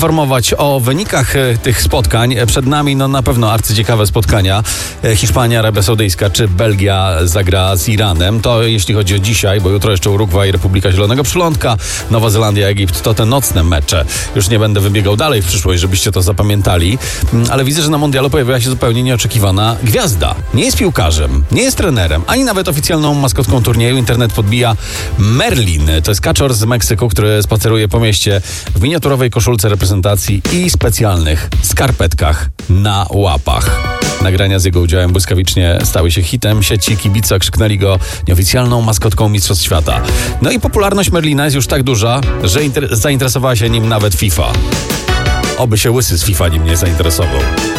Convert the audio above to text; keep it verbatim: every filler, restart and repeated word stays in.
Informować o wynikach e, tych spotkań. Przed nami no na pewno arcyciekawe spotkania. E, Hiszpania, Arabia Saudyjska czy Belgia zagra z Iranem. To jeśli chodzi o dzisiaj, bo jutro jeszcze Urugwaj, Republika Zielonego Przylądka, Nowa Zelandia, Egipt. To te nocne mecze. Już nie będę wybiegał dalej w przyszłość, żebyście to zapamiętali. Mm, Ale widzę, że na mundialu pojawiła się zupełnie nieoczekiwana gwiazda. Nie jest piłkarzem, nie jest trenerem, ani nawet oficjalną maskotką turnieju. Internet podbija Merlin. To jest kaczor z Meksyku, który spaceruje po mieście w miniaturowej koszulce reprezentacji i specjalnych skarpetkach na łapach. Nagrania z jego udziałem błyskawicznie stały się hitem. Sieci kibice krzyknęli go nieoficjalną maskotką Mistrzostw Świata. No i popularność Merlina jest już tak duża, że inter- zainteresowała się nim nawet FIFA. Oby się łysy z FIFA nim nie zainteresował.